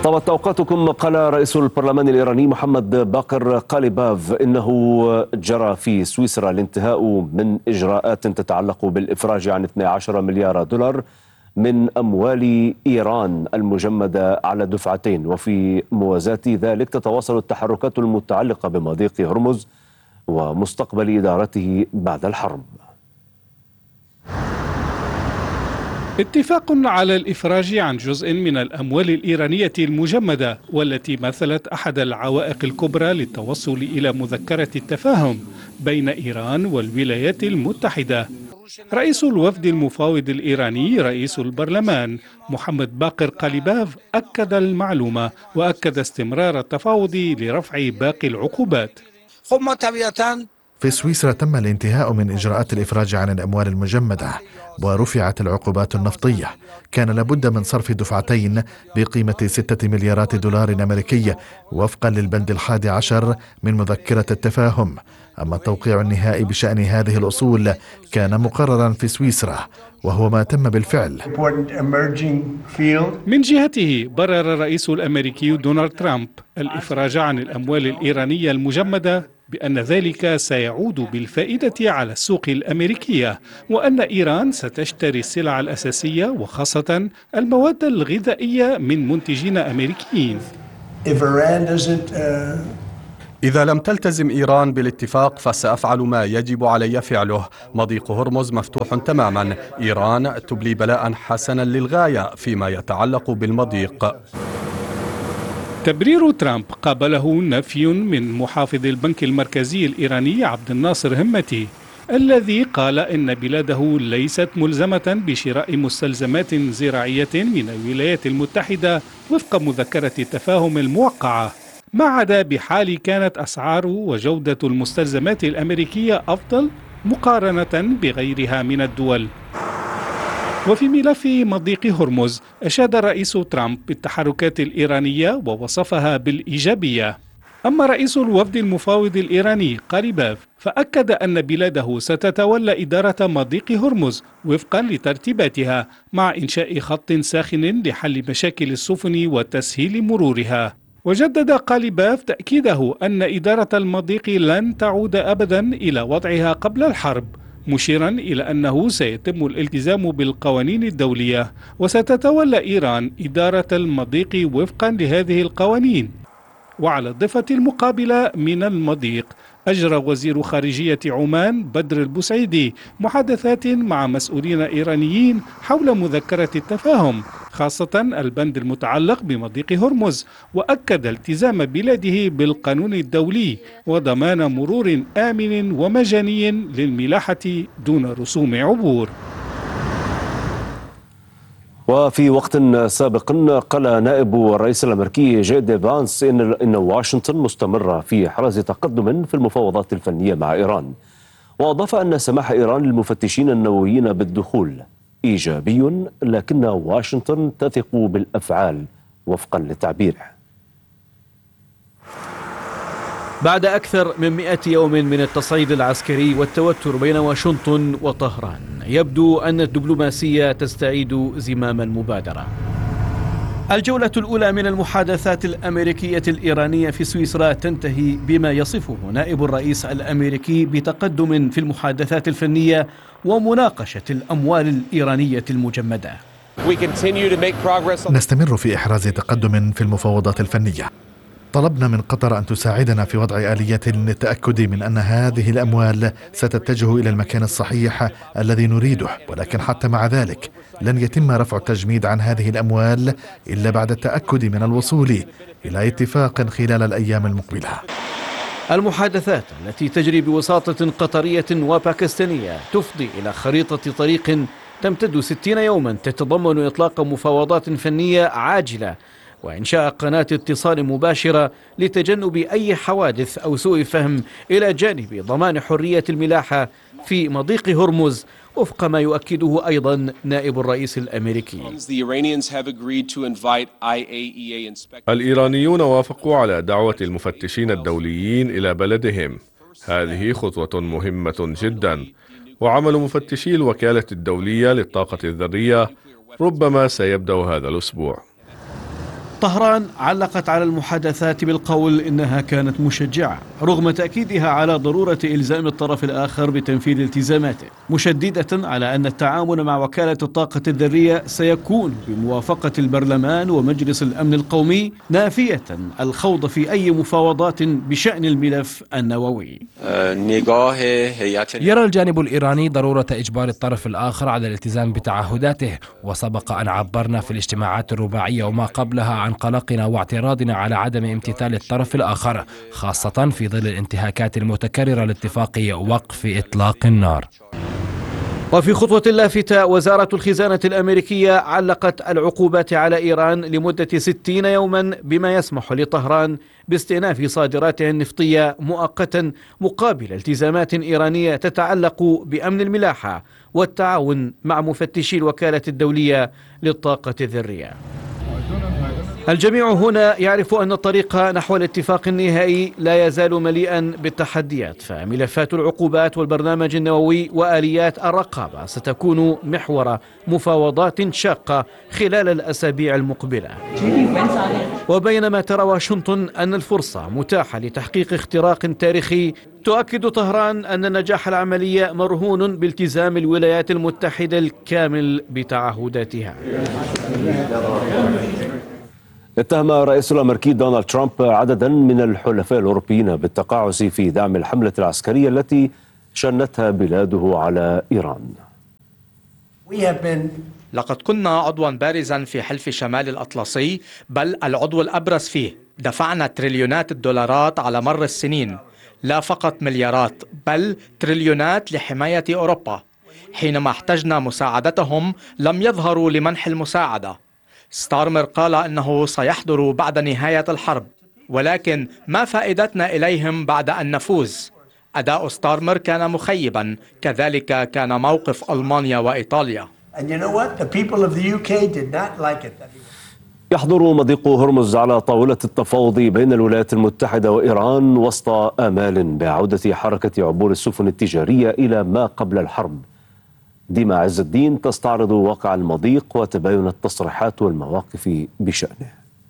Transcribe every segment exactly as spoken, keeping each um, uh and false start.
طابت أوقاتكم. قال رئيس البرلمان الإيراني محمد باقر قاليباف إنه جرى في سويسرا الانتهاء من إجراءات تتعلق بالإفراج عن اثني عشر مليار دولار من أموال إيران المجمدة على دفعتين، وفي موازاة ذلك تتواصل التحركات المتعلقة بمضيق هرمز ومستقبل إدارته بعد الحرب. اتفاق على الإفراج عن جزء من الأموال الإيرانية المجمدة، والتي مثلت أحد العوائق الكبرى للتوصل إلى مذكرة التفاهم بين إيران والولايات المتحدة. رئيس الوفد المفاوض الإيراني رئيس البرلمان محمد باقر قاليباف أكد المعلومة، وأكد استمرار التفاوض لرفع باقي العقوبات. في سويسرا تم الانتهاء من إجراءات الإفراج عن الأموال المجمدة ورفعت العقوبات النفطية. كان لابد من صرف دفعتين بقيمة ستة مليارات دولار أمريكي وفقا للبند الحادي عشر من مذكرة التفاهم. أما التوقيع النهائي بشأن هذه الأصول كان مقررا في سويسرا، وهو ما تم بالفعل. من جهته برر الرئيس الأمريكي دونالد ترامب الإفراج عن الأموال الإيرانية المجمدة بأن ذلك سيعود بالفائدة على السوق الأمريكية، وأن إيران ستشتري السلع الأساسية وخاصة المواد الغذائية من منتجين أمريكيين. إذا لم تلتزم إيران بالاتفاق فسأفعل ما يجب علي فعله. مضيق هرمز مفتوح تماما. إيران تبلي بلاء حسنا للغاية فيما يتعلق بالمضيق. تبرير ترامب قابله نفي من محافظ البنك المركزي الإيراني عبد الناصر همتي، الذي قال إن بلاده ليست ملزمة بشراء مستلزمات زراعية من الولايات المتحدة وفق مذكرة التفاهم الموقعة، ما عدا بحال كانت أسعار وجودة المستلزمات الأمريكية أفضل مقارنة بغيرها من الدول. وفي ملف مضيق هرمز أشاد الرئيس ترامب بالتحركات الإيرانية ووصفها بالإيجابية. أما رئيس الوفد المفاوض الإيراني قاليباف فأكد أن بلاده ستتولى إدارة مضيق هرمز وفقا لترتيباتها، مع إنشاء خط ساخن لحل مشاكل السفن وتسهيل مرورها. وجدد قاليباف تأكيده أن إدارة المضيق لن تعود أبدا إلى وضعها قبل الحرب، مشيرا إلى أنه سيتم الالتزام بالقوانين الدولية، وستتولى إيران إدارة المضيق وفقا لهذه القوانين. وعلى الضفة المقابلة من المضيق أجرى وزير خارجية عمان بدر البوسعيدي محادثات مع مسؤولين إيرانيين حول مذكرة التفاهم، خاصة البند المتعلق بمضيق هرمز، وأكد التزام بلاده بالقانون الدولي وضمان مرور آمن ومجاني للملاحة دون رسوم عبور. وفي وقت سابق قال نائب الرئيس الأمريكي جيد فانس إن إن واشنطن مستمرة في إحراز تقدم في المفاوضات الفنية مع إيران، وأضاف أن سماح إيران للمفتشين النوويين بالدخول إيجابي، لكن واشنطن تثق بالأفعال وفقا لتعبيره. بعد أكثر من مئة يوم من التصعيد العسكري والتوتر بين واشنطن وطهران، يبدو أن الدبلوماسية تستعيد زمام المبادرة. الجولة الأولى من المحادثات الأمريكية الإيرانية في سويسرا تنتهي بما يصفه نائب الرئيس الأمريكي بتقدم في المحادثات الفنية ومناقشة الأموال الإيرانية المجمدة. نستمر في إحراز تقدم في المفاوضات الفنية. طلبنا من قطر أن تساعدنا في وضع آليات للتأكد من أن هذه الأموال ستتجه إلى المكان الصحيح الذي نريده، ولكن حتى مع ذلك لن يتم رفع التجميد عن هذه الأموال إلا بعد التأكد من الوصول إلى اتفاق خلال الأيام المقبلة. المحادثات التي تجري بوساطة قطرية وباكستانية تفضي إلى خريطة طريق تمتد ستين يوما تتضمن إطلاق مفاوضات فنية عاجلة وإنشاء قناة اتصال مباشرة لتجنب أي حوادث أو سوء فهم، إلى جانب ضمان حرية الملاحة في مضيق هرمز وفق ما يؤكده أيضا نائب الرئيس الأمريكي. الإيرانيون وافقوا على دعوة المفتشين الدوليين إلى بلدهم. هذه خطوة مهمة جدا، وعمل مفتشي الوكالة الدولية للطاقة الذرية ربما سيبدأ هذا الأسبوع. طهران علقت على المحادثات بالقول إنها كانت مشجعة رغم تأكيدها على ضرورة إلزام الطرف الآخر بتنفيذ التزاماته، مشددة على أن التعاون مع وكالة الطاقة الذرية سيكون بموافقة البرلمان ومجلس الأمن القومي، نافية الخوض في أي مفاوضات بشأن الملف النووي. يرى الجانب الإيراني ضرورة إجبار الطرف الآخر على الالتزام بتعهداته، وسبق أن عبرنا في الاجتماعات الرباعية وما قبلها عن قلقنا واعتراضنا على عدم امتثال الطرف الآخر، خاصة في ظل الانتهاكات المتكررة لاتفاق وقف إطلاق النار. وفي خطوة لافتة، وزارة الخزانة الأمريكية علقت العقوبات على إيران لمدة ستين يوما بما يسمح لطهران باستئناف صادراتها النفطية مؤقتا مقابل التزامات إيرانية تتعلق بأمن الملاحة والتعاون مع مفتشي الوكالة الدولية للطاقة الذرية. الجميع هنا يعرف أن الطريق نحو الاتفاق النهائي لا يزال مليئا بالتحديات، فملفات العقوبات والبرنامج النووي وآليات الرقابة ستكون محور مفاوضات شاقة خلال الأسابيع المقبلة. وبينما ترى واشنطن أن الفرصة متاحة لتحقيق اختراق تاريخي، تؤكد طهران أن نجاح العملية مرهون بالتزام الولايات المتحدة الكامل بتعهداتها. اتهم الرئيس الأمريكي دونالد ترامب عددا من الحلفاء الأوروبيين بالتقاعس في دعم الحملة العسكرية التي شنتها بلاده على إيران. لقد كنا عضوا بارزا في حلف شمال الأطلسي، بل العضو الأبرز فيه. دفعنا تريليونات الدولارات على مر السنين، لا فقط مليارات بل تريليونات لحماية أوروبا. حينما احتجنا مساعدتهم لم يظهروا لمنح المساعدة. ستارمر قال أنه سيحضر بعد نهاية الحرب، ولكن ما فائدتنا إليهم بعد أن نفوز؟ أداء ستارمر كان مخيبا، كذلك كان موقف ألمانيا وإيطاليا. يحضر مضيق هرمز على طاولة التفاوض بين الولايات المتحدة وإيران وسط آمال بعودة حركة عبور السفن التجارية إلى ما قبل الحرب. ديما عز الدين تستعرض واقع المضيق وتباين التصريحات والمواقف بشأنه.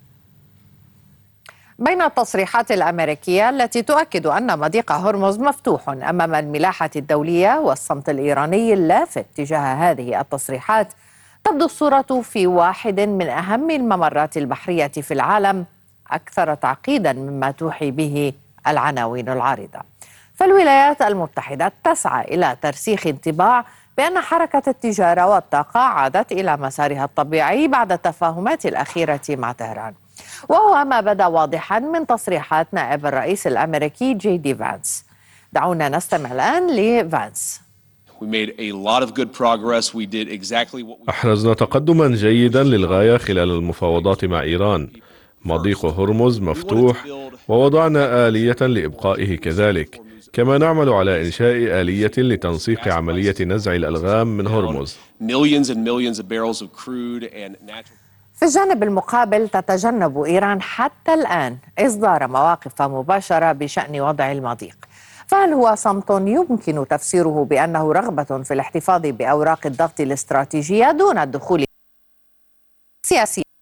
بين التصريحات الأمريكية التي تؤكد أن مضيق هرمز مفتوح أمام الملاحة الدولية والصمت الإيراني اللافت تجاه هذه التصريحات، تبدو الصورة في واحد من أهم الممرات البحرية في العالم أكثر تعقيدا مما توحي به العناوين العارضة. فالولايات المتحدة تسعى إلى ترسيخ انطباع بأن حركة التجارة والطاقة عادت إلى مسارها الطبيعي بعد التفاهمات الأخيرة مع طهران، وهو ما بدا واضحا من تصريحات نائب الرئيس الأمريكي جي دي فانس. دعونا نستمع الآن لفانس. أحرزنا تقدما جيدا للغاية خلال المفاوضات مع إيران. مضيق هرمز مفتوح ووضعنا آلية لإبقائه كذلك، كما نعمل على إنشاء آلية لتنسيق عملية نزع الألغام من هرمز. في الجانب المقابل، تتجنب إيران حتى الآن إصدار مواقف مباشرة بشأن وضع المضيق. فهل هو صمت يمكن تفسيره بأنه رغبة في الاحتفاظ بأوراق الضغط الاستراتيجية دون الدخول سياسيا